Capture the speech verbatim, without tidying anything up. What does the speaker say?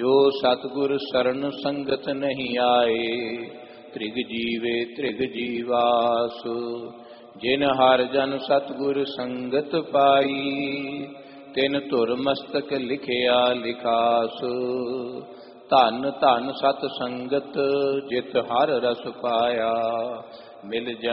ਜੋ ਸਤਿਗੁਰ ਸਰਣ ਸੰਗਤ ਨਹੀਂ ਆਏ, ਤ੍ਰਿਗ ਜੀਵੇ ਤ੍ਰਿਗ ਜੀਵਾਸ। ਜਿਨ ਹਰ ਜਨ ਸਤਿਗੁਰ ਸੰਗਤ ਪਾਈ, ਤਿਨ ਧੁਰ ਮਸਤਕ ਲਿਖਿਆ ਲਿਖਾਸ। ਧਨ ਧਨ ਸਤ ਸੰਗਤ, ਜਿਤ ਹਰ ਰਸ ਪਾਇਆ, ਮਿਲ